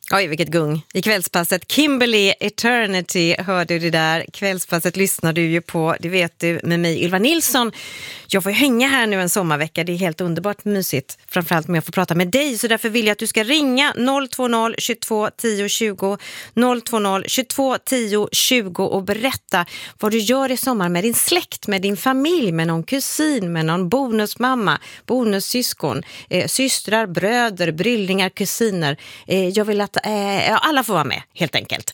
Oj, vilket gung. I kvällspasset Kimberly Eternity hörde du det där. Kvällspasset lyssnar du ju på, det vet du, med mig Ylva Nilsson. Jag får hänga här nu en sommarvecka. Det är helt underbart mysigt. Framförallt om jag får prata med dig. Så därför vill jag att du ska ringa 020 22 10 20 020 22 10 20 och berätta vad du gör i sommar med din släkt, med din familj, med någon kusin, med någon bonusmamma, bonussyskon, systrar, bröder, bryllingar, kusiner. Jag vill att alla får vara med, helt enkelt.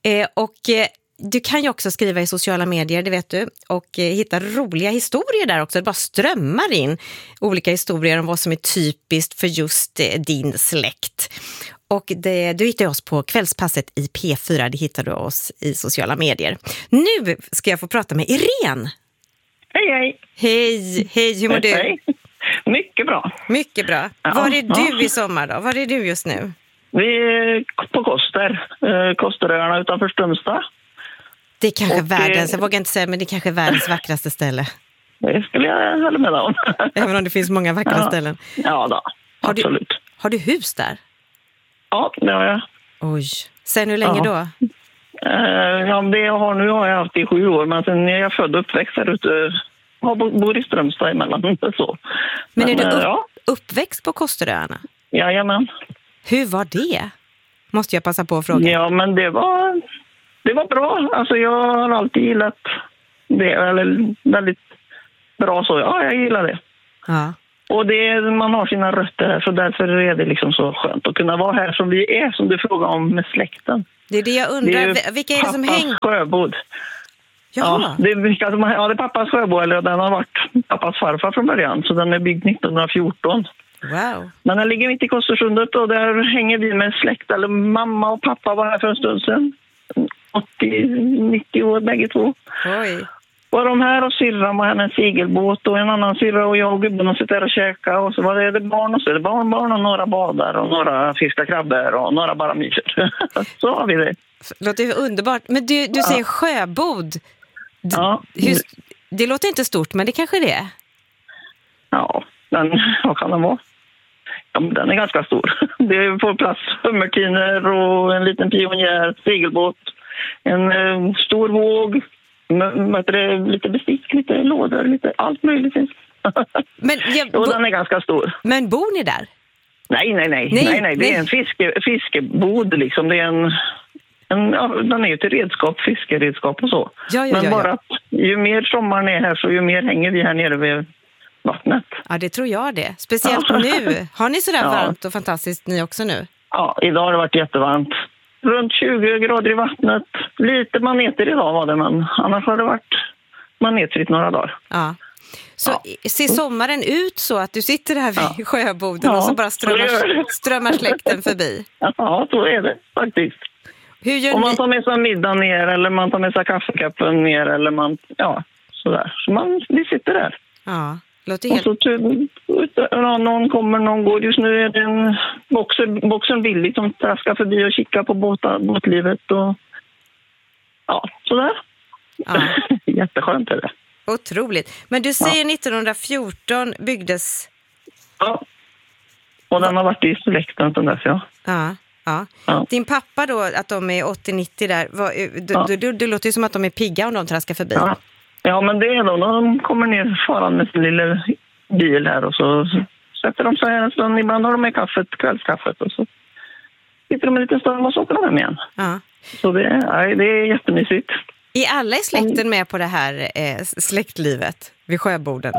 Du kan ju också skriva i sociala medier, det vet du, och hitta roliga historier där också. Det bara strömmar in olika historier om vad som är typiskt för just din släkt. Och du hittar oss på kvällspasset i P4, det hittar du oss i sociala medier. Nu ska jag få prata med Irene. Hej, hej. Hej, hur mår du? Hej. Mycket bra. Mycket bra. Ja, var är du i sommar då? Var är du just nu? Vi är på Kosteröarna utanför Strömstad. Det är kanske världens, jag vågar inte säga, men det är kanske världens vackraste ställe. Det skulle jag hålla med om. Även om det finns många vackra ställen. Ja då, absolut. Har du hus där? Ja, det har jag. Oj, sen hur länge då? Ja, det jag har nu har jag haft i 7 år, men sen är jag född och uppväxt här ute. Jag bor i Strömstad emellan, så. Men är du uppväxt på Kosteröarna? Jajamän. Hur var det? Måste jag passa på att fråga. Ja, men det var bra. Alltså jag har alltid gillat det, eller väldigt bra så. Ja, jag gillar det. Ja. Och man har sina rötter här, så därför är det liksom så skönt att kunna vara här som vi är, som du frågar om med släkten. Det är det jag undrar, vilka är det som hänger? Sjöbod. Ja, det är pappas sjöbod, eller den har varit pappas farfar från början, så den är byggd 1914. Wow. Men den ligger mitt i Kostersundet och där hänger vi med släkt, eller mamma och pappa var här för en stund sedan. 80-90 år bägge två. Oj. Var de här och syrran var här en segelbåt och en annan syrra och jag och gubben och sitter där och käka, och så var det barn och så är det barnbarn och några badar och några fiskar krabbor och några bara myser. Så har vi det. Låter ju underbart. Men du säger sjöbod. Ja. Det låter inte stort, men det kanske det är. Ja, vad kan den vara? Ja, men den är ganska stor. Det får plats hummertiner och en liten pionjär, segelbåt, en stor våg, lite bestick, lite lådor, lite allt möjligt finns. Men den är ganska stor. Men bor ni där? Nej. Det är en fiskebod liksom. Det är den är ju till redskap, fiskeredskap och så. Men bara att ju mer sommaren är här, så ju mer hänger vi här nere vid vattnet. Ja, det tror jag det. Speciellt nu. Har ni sådär varmt och fantastiskt ni också nu? Ja, idag har det varit jättevarmt. Runt 20 grader i vattnet. Lite maneter idag var det, men annars har det varit manetrigt några dagar. Ja. Så ser sommaren ut så att du sitter här vid sjöboden och så bara strömmar släkten förbi? Ja, så är det faktiskt. Om man tar med sig middagen ner, eller man tar med sig kaffekappen ner, eller sådär. Så vi sitter där. Ja. Och så någon kommer, någon går. Just nu är det en boxen Billy som traskar förbi och kikar på båtlivet och sådär. Ja. Jätteskönt är det. Otroligt. Men du säger 1914 byggdes... Ja, och den har varit i släkten sedan dess, Ja. Din pappa då, att de är 80-90 där, det låter ju som att de är pigga om de traskar förbi. Ja, men det är de kommer ner faran med sin lilla bil här och så sätter de sig här en stund. Ibland har de med kvällskaffet och så sitter de en liten stund och så åker de hem igen. Ja. Så det är jättemysigt. Är alla i släkten med på det här släktlivet vid sjöborden?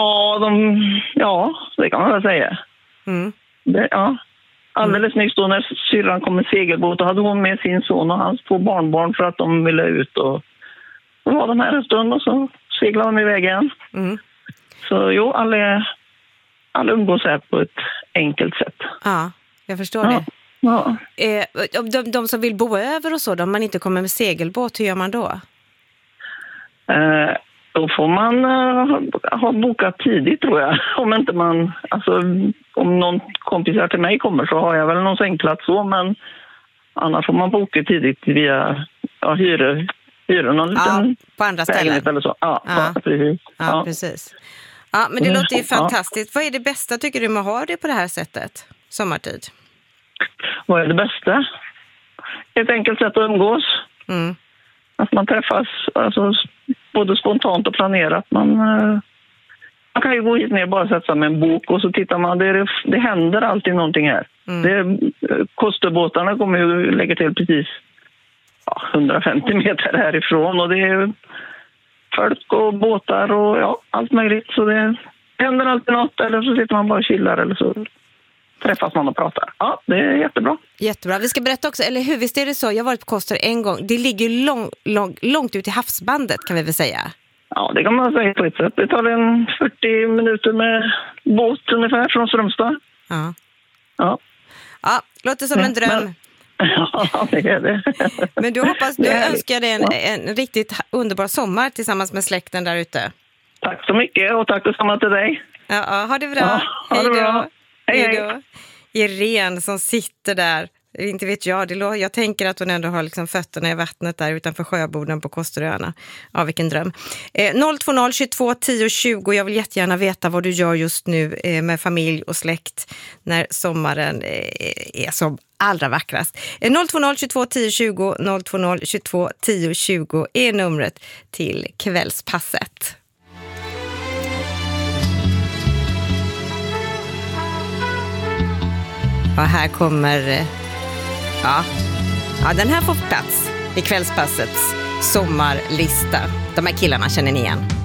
Ja, det kan man väl säga. Mm. Alldeles nyss då när syrran kom med segelbåt, då hade hon med sin son och hans 2 barnbarn för att de ville ut, och då var de här en stund och så seglade de iväg igen. Mm. Så alla umgås här på ett enkelt sätt. Ja, jag förstår det. Ja. De som vill bo över och så, om man inte kommer med segelbåt, hur gör man då? Då får man ha bokat tidigt, tror jag. Om någon kompisar till mig kommer så har jag väl någon sängplats så, men annars får man boka tidigt via hyra någon liten på andra ställen eller så. Ja, precis. Ja, men det låter ju fantastiskt. Vad är det bästa tycker du med att ha det på det här sättet sommartid? vad är det bästa? Ett enkelt sätt att umgås. Att man träffas alltså, både spontant och planerat. Man kan ju gå hit ner och bara sätta med en bok och så tittar man. Det händer alltid någonting här. Kosterbåtarna kommer ju lägga till precis 150 meter härifrån och det är folk och båtar och allt möjligt. Så det händer alltid något eller så sitter man bara och chillar eller så träffas man och pratar. Ja, det är jättebra. Jättebra. Vi ska berätta också, eller hur, visst är det så? Jag har varit på Koster en gång. Det ligger långt ut i havsbandet kan vi väl säga. Ja, det kan man säga på ett sätt. Det tar 40 minuter med båt ungefär från Strömstad. Ja, låter som en dröm. Ja, det är det. Men du önskar dig en riktigt underbar sommar tillsammans med släkten där ute. Tack så mycket och tack detsamma till dig. Ja, ha det bra. Ja, ha det bra. Hej då. Irene som sitter där. Inte vet jag tänker att hon ändå har liksom fötterna i vattnet där utanför sjöborden på Kosteröarna. Ja, vilken dröm. 020 22 10 20. Jag vill jättegärna veta vad du gör just nu med familj och släkt när sommaren är som allra vackrast. 020 22 10 20 020 22 10 20 är numret till kvällspasset. Ja, här kommer... Ja, den här får plats i kvällspassets sommarlista. De här killarna känner ni igen.